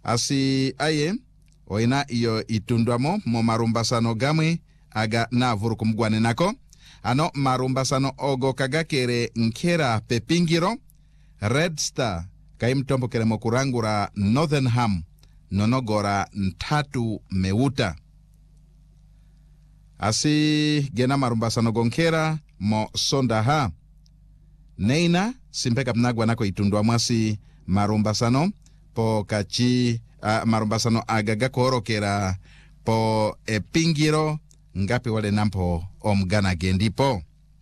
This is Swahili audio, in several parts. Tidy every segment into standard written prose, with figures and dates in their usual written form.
Asi aye oina iyo itundwamo mo marumbasano gamwe aga na vuru kumgwane nako. Ano marumbasano ogo kagakere nkera pepingiro Red Star kaimtombo kere mokurangura Northernham nonogora ntatu meuta. Asi gena marumbasano gonkera mo sondaha neina simpeka mnagwa nako itundwa mwasi marumbasano po kachi marumbasano agaga korokera po epingiro ngapi wale nampo omgana gendipo.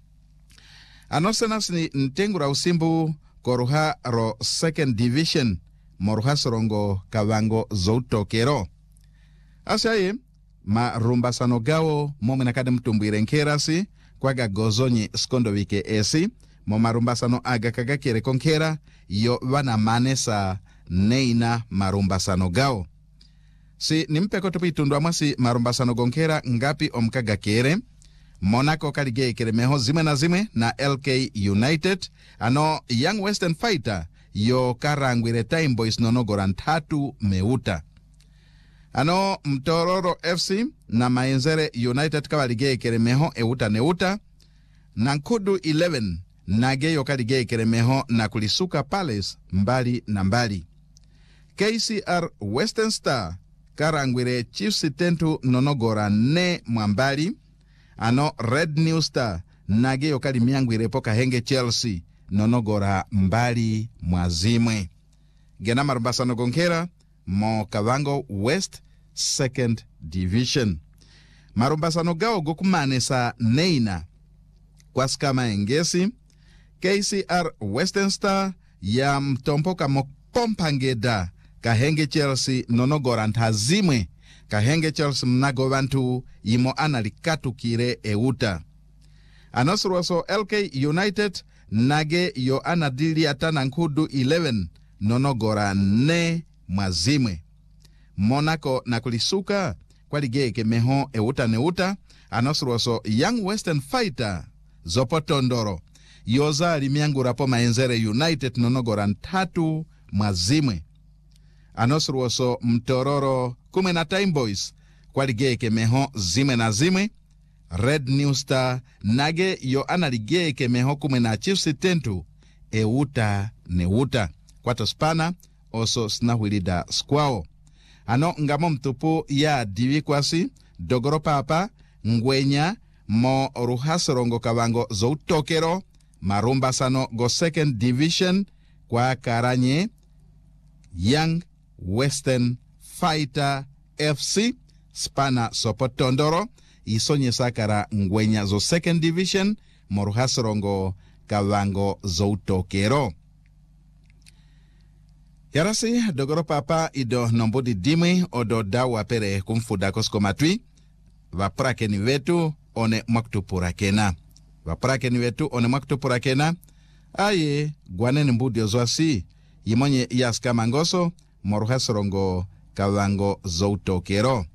Anosenas ni ntengura usimbu koruha ro second division moruha sorongo kavango zoutokero. Asaye marumbasano gao momena kade mtumbuire nkerasi kwaga gozonyi skondo wike esi mo marumbasano aga kagakere konkera yo wana manesa neina marumbasano gao. Si nimpeko tupi tundwa mwasi marumbasano gonkera ngapi omkaga kere Monaco kalige kere meho zime na zime na LK United. Ano Young Western Fighter yo karangwire Time Boys nonogoran tatu meuta. Ano Mtororo FC na Maenzere United kawalige kere meho euta neuta. Nankudu 11 nage yo kalige kere meho na Kulisuka Palace mbali na mbali. KCR Western Star karangwire Chiefs tentu nonogora ne mwambali. Ano Red New Star nage yo kali miangwire poka henge Chelsea nonogora mbali mwazimwe. Gena marumbasano gonkera mo Kavango West second division. Marumbasano gao gokumanesa neina kwa skama engesi. KCR Western Star ya mtompoka mo pompangeda kahenge Chelsea nonogora ntazimwe. Kahenge Chelsea mnago vantu imo analikatu kire euta. Anosruoso LK United nage yo anadili atana nkudu 11 nonogora ne mwazimwe. Monaco na Kulisuka kwa ligeke meho euta neuta. Anosruoso Young Western Fighter Zopotondoro yoza limiangura po Maenzere United nonogora ntatu mwazimwe. Anosruoso Mtororo kume na Time Boys kwa ligeke meho zime na zime. Red New Star nage yo analigeke meho kume na Chiefs tentu euta neuta. Kwa tospana oso snahwilida squao. Ano ngamo mtupu ya diwi kwasi dogoro papa ngwenya mo ruhasorongo kavango zoutokero marumbasano go second division kwa karanye Young Western Fighter FC spana Sopotondoro isonye sakara ngwenya zo second division moruhasorongo kavango zoutokero. Yarasi dogoro papa ido nombodi dimi odo dawa pere kumfuda kosko matwi vaprake ni wetu one maktupura kena. Vaprake ni wetu one maktupura kena. Aye gwane mbudi ozwasi yimonye yaska mangoso moruhasorongo kavango zoutokero.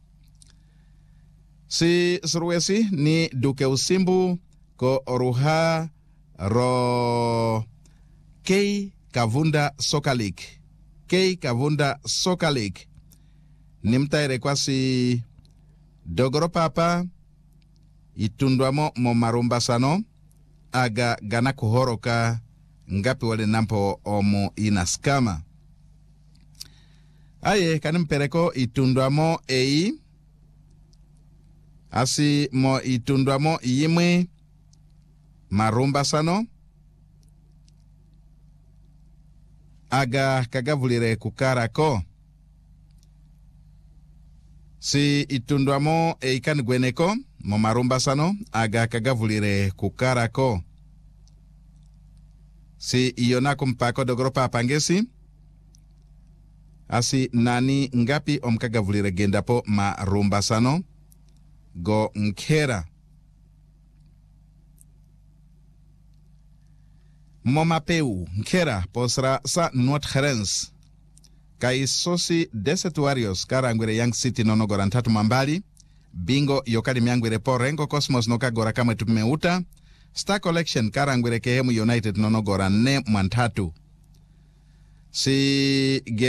Si suruesi ni duke usimbu ko oruha ro K Kavunda Soccer League. K Kavunda Soccer League. Nimtaire kwasi dogoro papa itundwamo mo marumbasano aga gana kuhoroka ngapi wale nampo omo inaskama. Aye kanimpereko itundwamo ei asi mo itundwamo yimwe marumbasano aga kagavulire kukarako. Si itundwamo eikan gweneko mo marumbasano aga kagavulire kukarako. Si iyonako mpako dogoro papangesi asi nani ngapi omkagavulire gendapo marumbasano go nkera. Momapeu nkera posra sa Noord-Grens kai sosi Desert Warriors karangwire Young City nonogora ntatu mambali. Bingo yokali miangwire po Rengo Cosmos nokagora kama tumeuta. Star Collection karangwire Kehemu United nonogora ne mwantatu. Si